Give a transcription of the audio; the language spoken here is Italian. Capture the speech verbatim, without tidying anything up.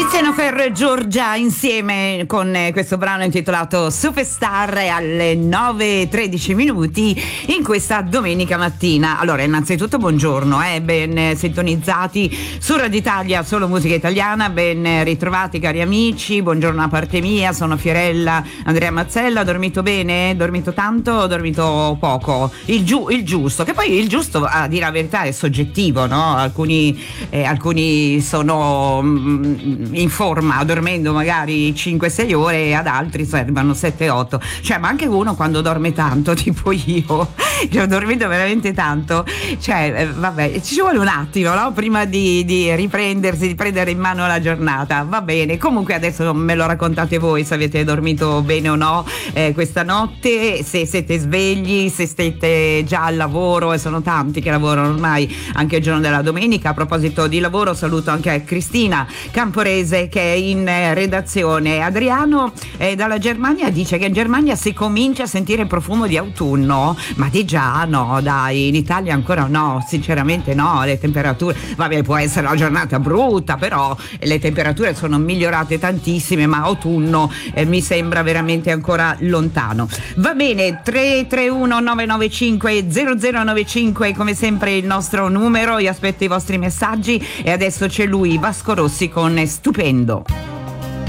Tiziano Ferro e Giorgia insieme con questo brano intitolato Superstar alle nove e tredici minuti in questa domenica mattina. Allora, innanzitutto buongiorno, eh, ben sintonizzati su Radio Italia, solo musica italiana, ben ritrovati cari amici, buongiorno a parte mia, sono Fiorella Andrea Mazzella. Ha dormito bene? Dormito tanto o dormito poco? Il, giu- il giusto, che poi il giusto, a dire la verità, è soggettivo, no? Alcuni, eh, alcuni sono mm, in forma dormendo magari cinque sei ore e ad altri servono sette otto, cioè ma anche uno quando dorme tanto tipo io che ho dormito veramente tanto, cioè eh, vabbè, ci vuole un attimo, no? Prima di, di riprendersi, di prendere in mano la giornata. Va bene, comunque adesso me lo raccontate voi se avete dormito bene o no eh, questa notte, se siete svegli, se siete già al lavoro, e sono tanti che lavorano ormai anche il giorno della domenica. A proposito di lavoro saluto anche Cristina Camporese che è in redazione. Adriano eh, dalla Germania dice che in Germania si comincia a sentire il profumo di autunno, ma di già no, dai, in Italia ancora no, sinceramente no, le temperature, vabbè, può essere una giornata brutta, però le temperature sono migliorate tantissime, ma autunno eh, mi sembra veramente ancora lontano. Va bene, tre tre uno nove nove cinque zero zero nove cinque come sempre il nostro numero, io aspetto i vostri messaggi e adesso c'è lui, Vasco Rossi con Stupendo.